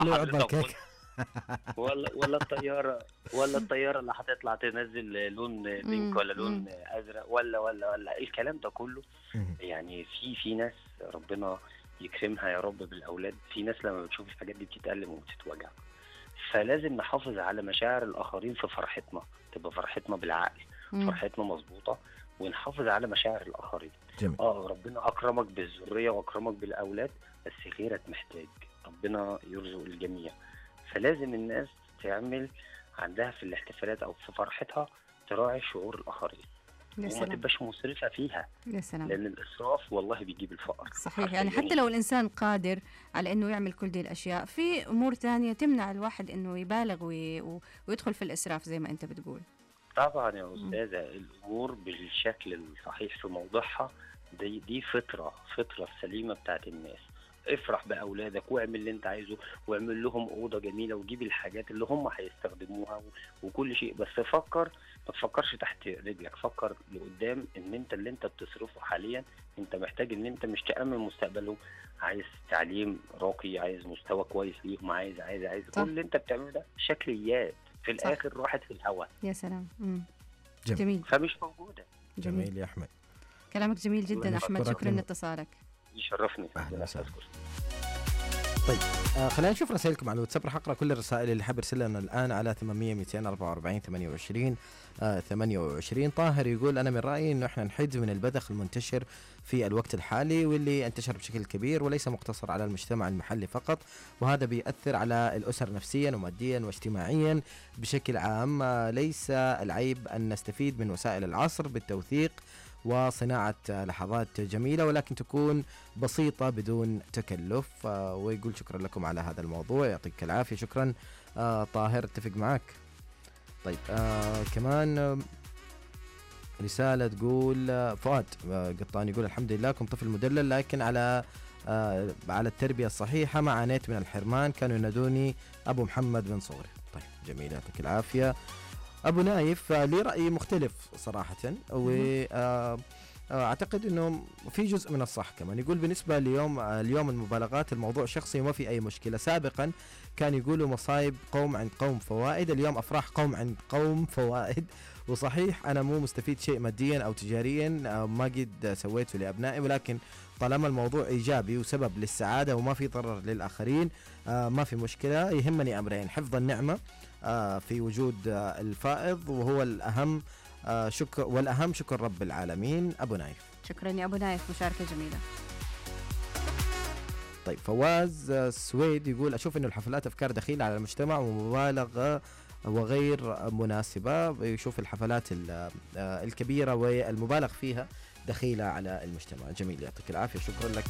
له عض حضرتك الكيك. ولا الطياره اللي هتطلع تنزل لون بينك ولا لون ازرق ولا الكلام ده كله. مم. يعني في ناس ربنا يكرمها يا رب بالاولاد، في ناس لما بتشوف الحاجات دي بتتألم وبتتوجع. فلازم نحافظ على مشاعر الاخرين في فرحتنا، تبقى فرحتنا بالعقل، مم. فرحتنا مظبوطه، ونحافظ على مشاعر الاخرين. جميل. ربنا اكرمك بالذريه واكرمك بالاولاد، بس غيرك محتاج، ربنا يرزق الجميع. فلازم الناس تعمل عندها في الاحتفالات او في فرحتها تراعي شعور الاخرين، يا وما سلام، تبقاش مسرفه فيها، يا سلام. لان الاسراف والله بيجيب الفقر. صحيح، يعني حتى لو الإنسان قادر على إنه يعمل كل دي الأشياء، في أمور تانية تمنع الواحد إنه يبالغ ويدخل في الإسراف زي ما أنت بتقول. طبعا يا استاذه، الامور بالشكل الصحيح في موضوعها، دي فطره السليمه بتاعت الناس. افرح باولادك واعمل اللي انت عايزه، واعمل لهم اوضه جميله، وجيب الحاجات اللي هم هيستخدموها وكل شيء، بس فكر، ما تفكرش تحت رجلك، فكر لقدام ان انت اللي انت بتصرفه حاليا انت محتاج ان انت مش تأمن مستقبلهم، عايز تعليم راقي، عايز مستوى كويس ليهم، عايز صح. كل اللي انت بتعمله ده شكليات في صح. الاخر راحت في الهواء، يا سلام. جميل. جميل فمش موجوده. جميل يا أحمد. كلامك جميل الله جدا أحمد، يشكرك. شكرا لاتصالك. يشرفني. أهلا وسهلا. طيب خلينا نشوف رسائلكم على الواتساب. راح اقرا كل الرسائل اللي حاب يرسل لنا الان على 800 244 28 28. طاهر يقول انا من رايي انه احنا نحد من البذخ المنتشر في الوقت الحالي واللي انتشر بشكل كبير وليس مقتصر على المجتمع المحلي فقط، وهذا بيأثر على الاسر نفسيا وماديا واجتماعيا بشكل عام. ليس العيب ان نستفيد من وسائل العصر بالتوثيق وصناعة لحظات جميلة، ولكن تكون بسيطة بدون تكلف. ويقول شكرا لكم على هذا الموضوع، يعطيك العافية. شكرا طاهر، اتفق معك. طيب كمان رسالة تقول فؤاد قطان يقول الحمد لله كنت طفل مدلل لكن على التربية الصحيحة ما عانيت من الحرمان، كانوا ينادوني أبو محمد من صغري. طيب جميل، يعطيك العافية. أبو نايف لي رأي مختلف صراحة، وأعتقد أنه في جزء من الصح كمان. يقول بالنسبة اليوم المبالغات الموضوع شخصي وما في أي مشكلة. سابقا كان يقولوا مصايب قوم عند قوم فوائد، اليوم أفراح قوم عند قوم فوائد. وصحيح أنا مو مستفيد شيء ماديا أو تجاريا ما قد سويته لأبنائي، ولكن طالما الموضوع إيجابي وسبب للسعادة وما في ضرر للآخرين ما في مشكلة. يهمني أمرين: حفظ النعمة في وجود الفائض، وهو الأهم شكر رب العالمين. أبو نايف. شكرا يا أبو نايف، مشاركة جميلة. طيب فواز السويد يقول أشوف أن الحفلات أفكار دخيلة على المجتمع ومبالغة وغير مناسبة. يشوف الحفلات الكبيرة والمبالغ فيها دخيلة على المجتمع. جميل، يعطيك العافية، شكرا لك.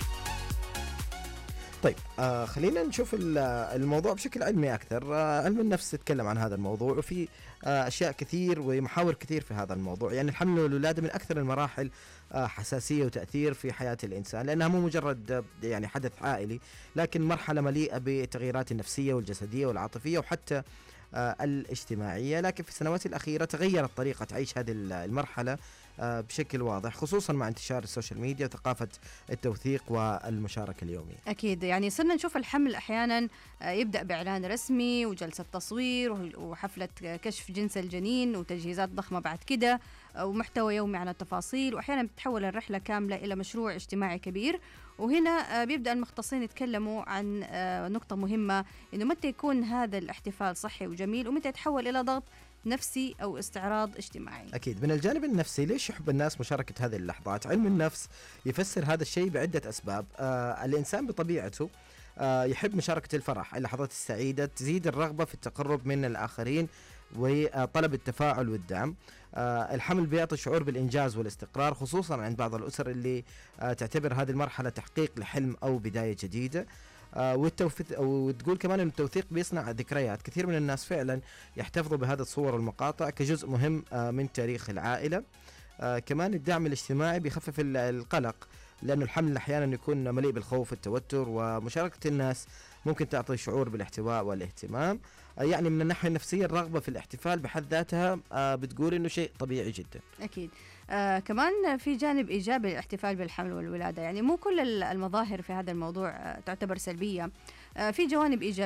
طيب خلينا نشوف الموضوع بشكل علمي أكثر. علم النفس يتكلم عن هذا الموضوع، وفي أشياء كثير ومحاور كثير في هذا الموضوع. يعني الحمل والولادة من أكثر المراحل حساسية وتأثير في حياة الإنسان، لأنها مو مجرد يعني حدث عائلي، لكن مرحلة مليئة بالتغييرات النفسية والجسدية والعاطفية وحتى الاجتماعية. لكن في السنوات الأخيرة تغيرت طريقة عيش هذه المرحلة بشكل واضح، خصوصا مع انتشار السوشيال ميديا وثقافة التوثيق والمشاركة اليومية. أكيد، يعني صرنا نشوف الحمل أحيانا يبدأ بإعلان رسمي وجلسة تصوير وحفلة كشف جنس الجنين وتجهيزات ضخمة بعد كده، ومحتوى يومي عن التفاصيل، وأحيانا بتتحول الرحلة كاملة إلى مشروع اجتماعي كبير. وهنا بيبدأ المختصين يتكلموا عن نقطة مهمة، إنه متى يكون هذا الاحتفال صحي وجميل ومتى يتحول إلى ضغط نفسي أو استعراض اجتماعي. أكيد. من الجانب النفسي، ليش يحب الناس مشاركة هذه اللحظات؟ علم النفس يفسر هذا الشيء بعدة أسباب. الإنسان بطبيعته يحب مشاركة الفرح، اللحظات السعيدة تزيد الرغبة في التقرب من الآخرين وطلب التفاعل والدعم. الحمل بيعطي شعور بالإنجاز والاستقرار، خصوصا عند بعض الأسر اللي تعتبر هذه المرحلة تحقيق لحلم أو بداية جديدة. وتقول كمان أن التوثيق بيصنع ذكريات. كثير من الناس فعلا يحتفظوا بهذه الصور والمقاطع كجزء مهم من تاريخ العائلة. كمان الدعم الاجتماعي بيخفف القلق، لأنه الحمل أحيانا يكون مليء بالخوف والتوتر، ومشاركة الناس ممكن تعطي شعور بالاحتواء والاهتمام. يعني من الناحية النفسية الرغبة في الاحتفال بحد ذاتها بتقول إنه شيء طبيعي جدا. أكيد. كمان في جانب إيجابي للاحتفال بالحمل والولادة، يعني مو كل المظاهر في هذا الموضوع تعتبر سلبية. في جوانب إيجابية